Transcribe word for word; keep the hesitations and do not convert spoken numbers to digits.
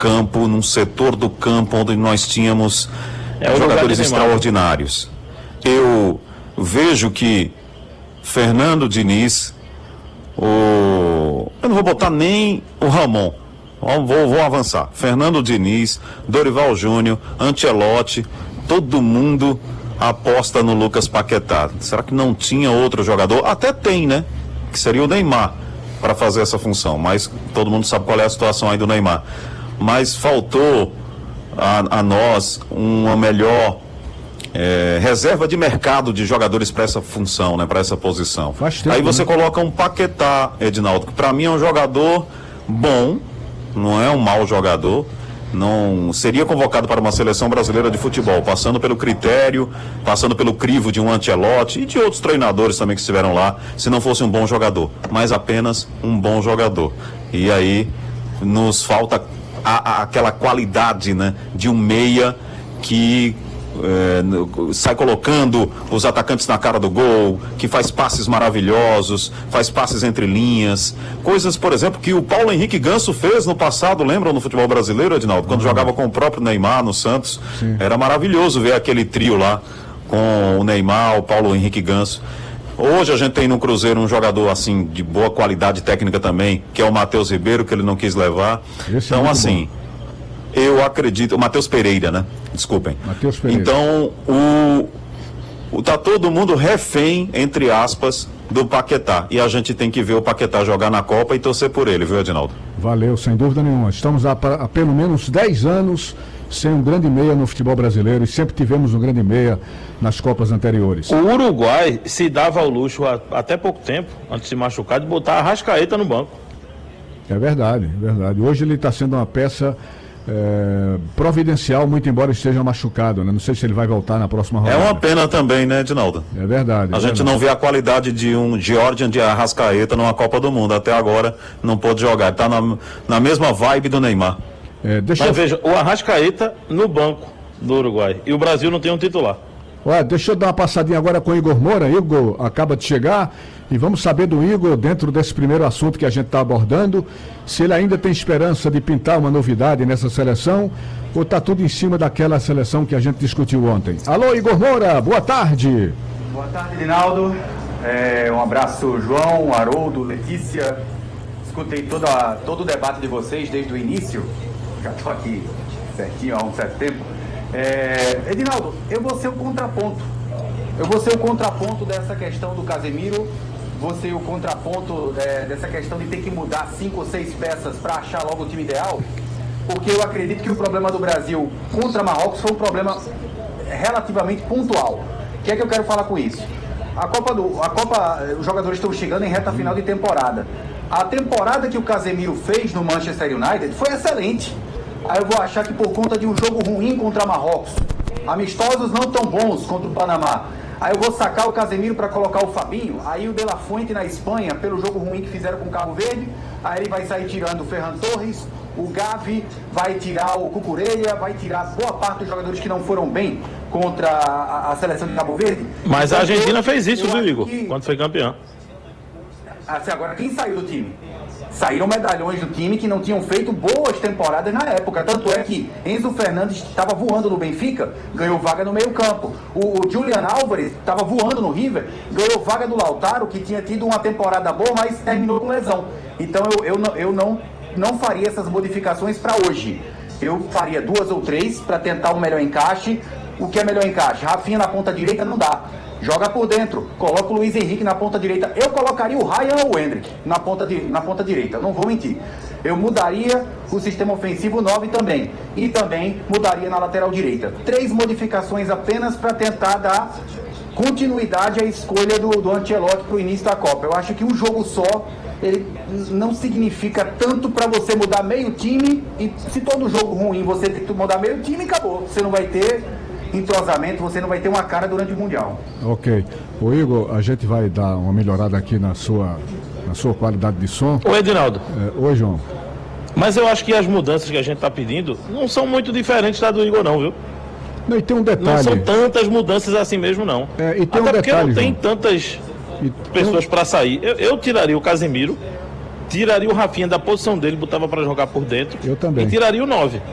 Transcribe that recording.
campo, num setor do campo onde nós tínhamos é, jogadores extraordinários. Eu vejo que Fernando Diniz, o... eu não vou botar nem o Ramon, vou, vou avançar. Fernando Diniz, Dorival Júnior, Ancelotti, todo mundo aposta no Lucas Paquetá. Será que não tinha outro jogador? Até tem, né? Que seria o Neymar para fazer essa função, mas todo mundo sabe qual é a situação aí do Neymar. Mas faltou a, a nós uma melhor é, reserva de mercado de jogadores para essa função, né? Para essa posição. Tempo, aí você né? coloca um Paquetá, Edinaldo, que para mim é um jogador bom, não é um mau jogador. Não seria convocado para uma seleção brasileira de futebol, passando pelo critério, passando pelo crivo de um Ancelotti e de outros treinadores também que estiveram lá, se não fosse um bom jogador, mas apenas um bom jogador. E aí nos falta a, a, aquela qualidade, né, de um meia que é, sai colocando os atacantes na cara do gol, que faz passes maravilhosos, faz passes entre linhas, coisas, por exemplo, que o Paulo Henrique Ganso fez no passado, lembram, no futebol brasileiro, Edinaldo, quando uhum. jogava com o próprio Neymar no Santos. Sim. Era maravilhoso ver aquele trio lá com o Neymar, o Paulo Henrique Ganso. Hoje a gente tem no Cruzeiro um jogador assim de boa qualidade técnica também, que é o Matheus Ribeiro, que ele não quis levar. Esse então é assim bom. Eu acredito, o Matheus Pereira, né? Desculpem. Matheus Pereira. Então, o, o tá todo mundo refém, entre aspas, do Paquetá. E a gente tem que ver o Paquetá jogar na Copa e torcer por ele, viu, Edinaldo? Valeu, sem dúvida nenhuma. Estamos há, há pelo menos dez anos sem um grande meia no futebol brasileiro e sempre tivemos um grande meia nas Copas anteriores. O Uruguai se dava ao luxo há, até pouco tempo, antes de se machucar, de botar a Arrascaeta no banco. É verdade, é verdade. Hoje ele está sendo uma peça... É, providencial, muito embora esteja machucado, né? Não sei se ele vai voltar na próxima rodada. É uma pena também, né, Edinaldo? É verdade. A é gente verdade. não vê a qualidade de um Georgian de Arrascaeta numa Copa do Mundo. Até agora não pôde jogar. Está na, na mesma vibe do Neymar. É, deixa Mas eu... veja, o Arrascaeta no banco do Uruguai. E o Brasil não tem um titular. Ué, deixa eu dar uma passadinha agora com o Igor Moura. Igor acaba de chegar e vamos saber do Igor, dentro desse primeiro assunto que a gente está abordando, se ele ainda tem esperança de pintar uma novidade nessa seleção ou está tudo em cima daquela seleção que a gente discutiu ontem. Alô, Igor Moura, boa tarde. Boa tarde, Rinaldo. É, um abraço, João, Haroldo, Letícia. Escutei toda, todo o debate de vocês desde o início. Já estou aqui certinho há um certo tempo. É, Edinaldo, eu vou ser o contraponto. Eu vou ser o contraponto dessa questão do Casemiro, vou ser o contraponto é, dessa questão de ter que mudar cinco ou seis peças para achar logo o time ideal, porque eu acredito que o problema do Brasil contra Marrocos foi um problema relativamente pontual. O que é que eu quero falar com isso? A Copa, do, a Copa, os jogadores estão chegando em reta final de temporada. A temporada que o Casemiro fez no Manchester United foi excelente. Aí eu vou achar que por conta de um jogo ruim contra Marrocos, amistosos não tão bons contra o Panamá, aí eu vou sacar o Casemiro para colocar o Fabinho, aí o De La Fuente na Espanha, pelo jogo ruim que fizeram com o Cabo Verde, aí ele vai sair tirando o Ferran Torres, o Gavi, vai tirar o Cucurella, vai tirar boa parte dos jogadores que não foram bem contra a, a seleção de Cabo Verde. Mas então, a Argentina eu, fez isso, viu, Igor, que... quando foi campeão. Assim, agora, quem saiu do time? Saíram medalhões do time que não tinham feito boas temporadas na época. Tanto é que Enzo Fernandes estava voando no Benfica, ganhou vaga no meio campo. O, o Julian Álvares estava voando no River, ganhou vaga do Lautaro, que tinha tido uma temporada boa, mas terminou com lesão. Então eu, eu, não, eu não, não faria essas modificações para hoje. Eu faria duas ou três para tentar um melhor encaixe. O que é melhor encaixe? Rafinha na ponta direita não dá. Joga por dentro, coloca o Luiz Henrique na ponta direita. Eu colocaria o Ryan ou o Endrick na ponta, de, na ponta direita, não vou mentir. Eu mudaria o sistema ofensivo nove também. E também mudaria na lateral direita. Três modificações apenas para tentar dar continuidade à escolha do, do Ancelotti para o início da Copa. Eu acho que um jogo só, ele não significa tanto para você mudar meio time. E se todo jogo ruim você tem que mudar meio time, acabou. Você não vai ter entrosamento, você não vai ter uma cara durante o Mundial. Ok. O Igor, a gente vai dar uma melhorada aqui na sua, na sua qualidade de som. Oi, Edinaldo. É, oi, João. Mas eu acho que as mudanças que a gente está pedindo não são muito diferentes da do Igor, não, viu? Não, e tem um detalhe. Não são tantas mudanças assim mesmo, não. É, e tem Até um porque detalhe, não tem João. tantas e pessoas tem... para sair. Eu, eu tiraria o Casemiro, tiraria o Rafinha da posição dele, botava para jogar por dentro. Eu também. E tiraria o nove.